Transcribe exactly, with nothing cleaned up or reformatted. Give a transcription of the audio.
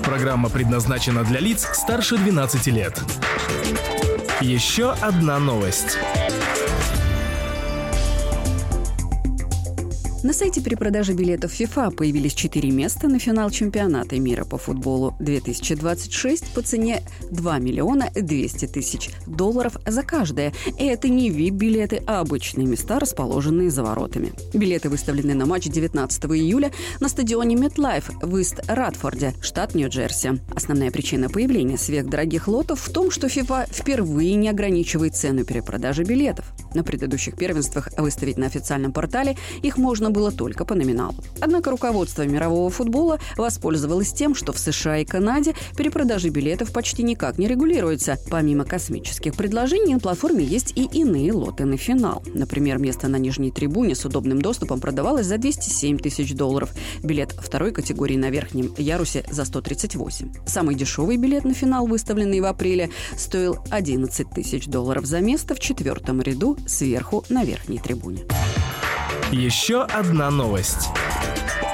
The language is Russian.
Программа предназначена для лиц старше двенадцати лет. Еще одна новость. На сайте перепродажи билетов FIFA появились четыре места на финал чемпионата мира по футболу две тысячи двадцать шесть по цене два миллиона двести тысяч долларов за каждое. И это не ви ай пи-билеты, а обычные места, расположенные за воротами. Билеты выставлены на матч девятнадцатого июля на стадионе MetLife в Ист-Ратфорде, штат Нью-Джерси. Основная причина появления сверхдорогих лотов в том, что FIFA впервые не ограничивает цену перепродажи билетов. На предыдущих первенствах выставить на официальном портале их можно было только по номиналу. Однако руководство мирового футбола воспользовалось тем, что в США и Канаде перепродажа билетов почти никак не регулируется. Помимо космических предложений, на платформе есть и иные лоты на финал. Например, место на нижней трибуне с удобным доступом продавалось за двести семь тысяч долларов. Билет второй категории на верхнем ярусе за сто тридцать восемь. Самый дешевый билет на финал, выставленный в апреле, стоил одиннадцать тысяч долларов за место в четвертом ряду сверху на верхней трибуне. Еще одна новость.